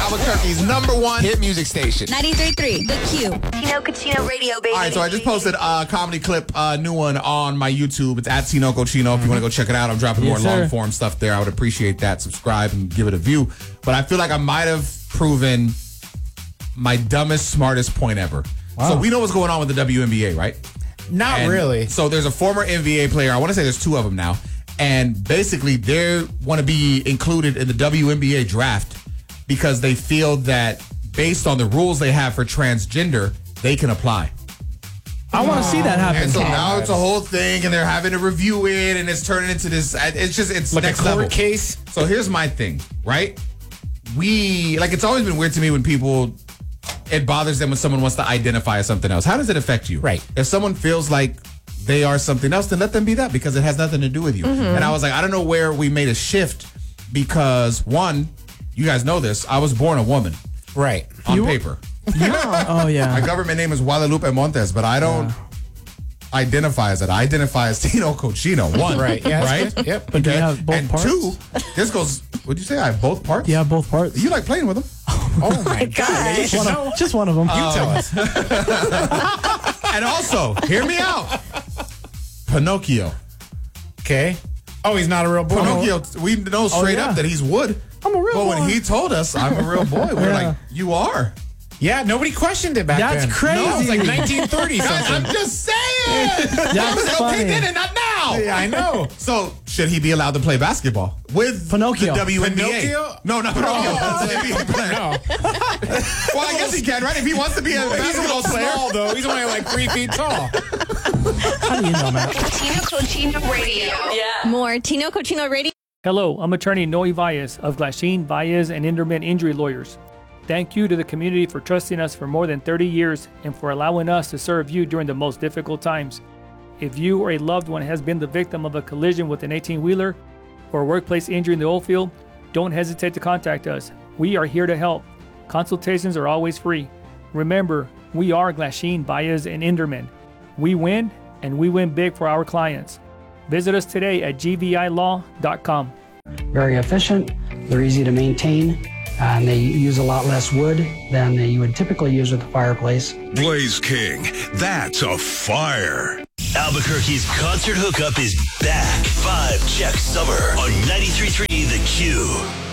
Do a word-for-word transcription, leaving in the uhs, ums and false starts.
Albuquerque's number one hit music station. ninety-three point three, The Q. Tino Cochino Radio, baby. All right, so I just posted a comedy clip, a uh, new one on my YouTube. It's at Tino Cochino. If you want to go check it out, I'm dropping Yes, more sir. long form stuff there. I would appreciate that. Subscribe and give it a view. But I feel like I might have proven my dumbest, smartest point ever. Wow. So we know what's going on with the W N B A, right? Not And really. So there's a former N B A player. I want to say there's two of them now. And basically, they want to be included in the W N B A draft because they feel that based on the rules they have for transgender, they can apply. I want to see that happen. And so now it's a whole thing, and they're having to review it, and it's turning into this. It's just it's Like a next court level. case? So here's my thing, right? We like it's always been weird to me when people. It bothers them when someone wants to identify as something else. How does it affect you? Right. If someone feels like they are something else, then let them be that because it has nothing to do with you. Mm-hmm. And I was like, I don't know where we made a shift because one, you guys know this. I was born a woman Right. on You- paper. Oh, yeah. My government name is Guadalupe Montes, but I don't identify as that. I identify as Tino Cochino. One. Right. Yeah, that's Right? good. Yep. But do you Okay. have both and parts? two, this goes, would you say I have both parts? You have both parts? You like playing with them? Oh, my God. You should One know. of, just one of them. You tell us. And also, hear me out. Pinocchio. Okay. Oh, he's not a real boy. Pinocchio, we know straight yeah. up that he's wood. I'm a real But when boy. he told us I'm a real boy, we we're Yeah. like, you are. Yeah, nobody questioned it back That's then. crazy. No, it was like nineteen thirty Guys, I'm something. just saying. That's okay funny. then and not now. Yeah, I know. So, should he be allowed to play basketball with Pinocchio. the W N B A? Pinocchio? No, not Pinocchio. Oh. That's an N B A player. No. Well, I guess he can, right? If he wants to be a He's a basketball little player. small, though. He's only like three feet tall. How do you know, man? Tino Cochino Radio. Yeah. More Tino Cochino Radio. Hello, I'm attorney Noe Valles of Glasheen, Valles, and Inderman Injury Lawyers. Thank you to the community for trusting us for more than thirty years and for allowing us to serve you during the most difficult times. If you or a loved one has been the victim of a collision with an eighteen-wheeler or a workplace injury in the oil field, don't hesitate to contact us. We are here to help. Consultations are always free. Remember, we are Glasheen, Valles, and Inderman. We win, and we win big for our clients. Visit us today at g v i law dot com. Very efficient, they're easy to maintain, and they use a lot less wood than you would typically use with a fireplace. Blaze King, that's a fire. Albuquerque's concert hookup is back. Five Check Summer on ninety-three point three The Q.